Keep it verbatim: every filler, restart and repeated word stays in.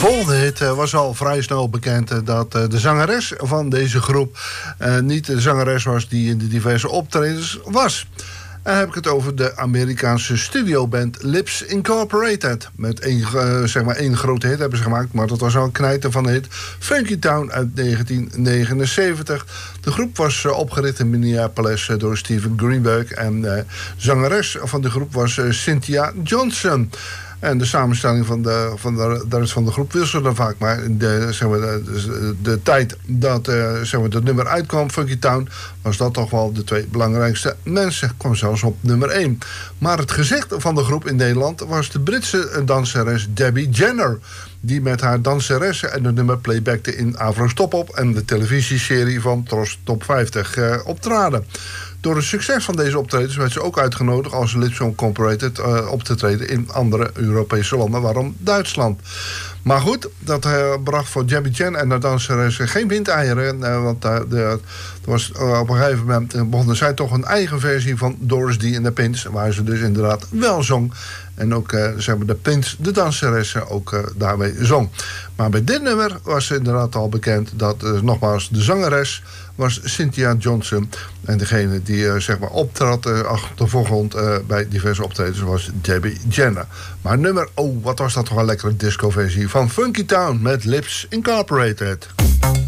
volgende hit uh, was al vrij snel bekend uh, dat uh, de zangeres van deze groep uh, niet de zangeres was die in de diverse optredens was. Dan heb ik het over de Amerikaanse studioband Lips Incorporated. Met één, uh, zeg maar één grote hit hebben ze gemaakt, maar dat was al een knijter van de hit Funky Town uit negentien negenenzeventig. De groep was uh, opgericht in Minneapolis uh, door Steven Greenberg en uh, zangeres van de groep was uh, Cynthia Johnson. En de samenstelling van de, van de, de rest van de groep wisselde vaak. Maar de, zeg maar, de, de, de tijd dat uh, zeg maar, het nummer uitkwam, Funky Town, was dat toch wel de twee belangrijkste mensen. Kwam zelfs op nummer één. Maar het gezicht van de groep in Nederland was de Britse danseres Debbie Jenner, die met haar danseressen en het nummer playbackte in Avro's Top Op en de televisieserie van Tros Top vijftig uh, optraden. Door het succes van deze optredens werd ze ook uitgenodigd als Lips Incorporated uh, op te treden in andere Europese landen, waarom Duitsland. Maar goed, dat uh, bracht voor Debbie Jenner en de danseres geen windeieren. Uh, want uh, de, er was, uh, op een gegeven moment uh, begonnen zij toch een eigen versie van Doris D and the Pins, waar ze dus inderdaad wel zong. En ook uh, zeg maar de Pins, de danseresse, ook uh, daarmee zong. Maar bij dit nummer was inderdaad al bekend dat uh, nogmaals de zangeres was Cynthia Johnson. En degene die uh, zeg maar optrad uh, achter de voorgrond uh, bij diverse optredens was Debbie Jenner. Maar het nummer, oh wat was dat toch een lekkere discoversie van Funky Town met Lips Incorporated.